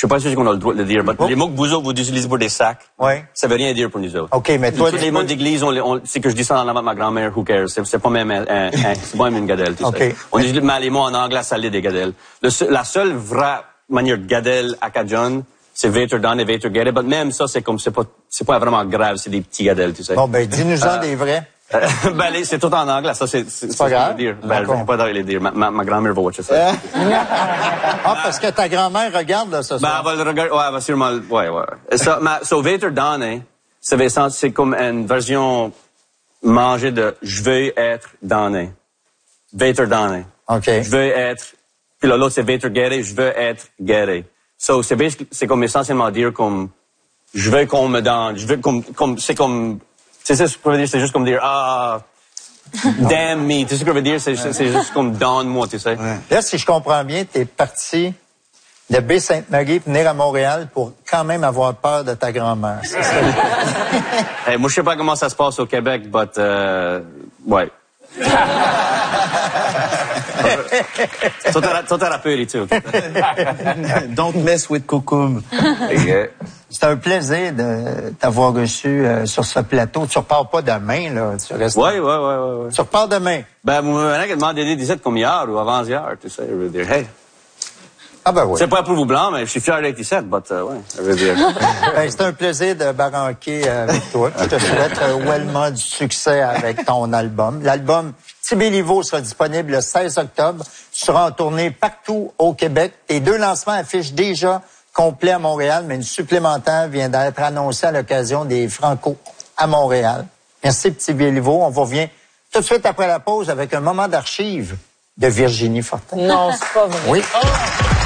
sais pas si on a le droit de le dire, mais les mots que vous autres, vous utilisez pour des sacs, ça veut rien dire pour nous autres. OK, mais toi... Tous les mots d'église, c'est que je dis ça en avant de ma grand-mère, who cares? C'est pas même c'est pas même une gadelle, tu sais. On utilise les mots en anglais, ça l'est des gadelles. La seule vraie manière de gadelle à Cajun, c'est Vater Don et Vater Gere, mais même ça, c'est pas vraiment grave, c'est des petits gadelles, tu sais. Bon, ben, dis-nous-en des vrais. Ben, c'est tout en anglais, ça, c'est pas grave. Dire. Ben, je vais pas les dire. Ma grand-mère va watcher ça. Parce que ta grand-mère regarde, là, ce soir. Ben, elle va le regarder, ouais, elle va sûrement, ouais. So, Vater Donné, c'est comme une version mangée de je veux être donné. Vater Donné. OK. Je veux être, puis l'autre, c'est Vater Gere, je veux être Gere. So, c'est comme essentiellement dire comme, je veux qu'on me donne, je veux c'est comme, c'est ça ce que je veux dire, c'est juste comme dire, damn me, tu sais ce que je veux dire, c'est juste comme donne-moi, tu sais. Ouais. Là, si je comprends bien, t'es parti de Baie-Sainte-Marie pour venir à Montréal pour quand même avoir peur de ta grand-mère. C'est ça? Hey, moi, je sais pas comment ça se passe au Québec, but, ouais. Toi, t'as la peur et tout. Don't mess with Kokoum. C'est un plaisir de t'avoir reçu sur ce plateau. Tu repars pas demain, là. Tu restes. Ouais. Tu repars demain. Ben, moi, maintenant, demandé 17 comme hier ou avant-hier, tu sais, je veux dire, hey. Ah ben oui. C'est pas pour vous blanc, mais je suis fier d'être 17, but, ouais, je veux dire. Ben, c'est un plaisir de baranquer avec toi. Je te souhaite vraiment du succès avec ton album. L'album Tibéliveau sera disponible le 16 octobre. Tu seras en tournée partout au Québec. Tes 2 lancements affichent déjà complet à Montréal, mais une supplémentaire vient d'être annoncée à l'occasion des Franco à Montréal. Merci, Petit Béliveau. On vous revient tout de suite après la pause avec un moment d'archives de Virginie Fortin. Non, c'est pas vrai. Oui. Oh!